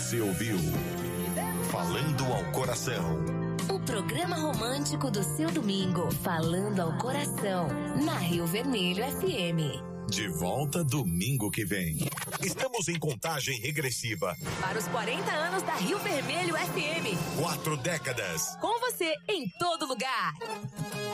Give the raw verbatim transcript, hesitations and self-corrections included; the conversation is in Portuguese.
Você ouviu Falando ao Coração. O programa romântico do seu domingo, Falando ao Coração, na Rio Vermelho F M. De volta domingo que vem. Estamos em contagem regressiva Para os quarenta anos da Rio Vermelho F M. Quatro décadas. Com você em todo lugar.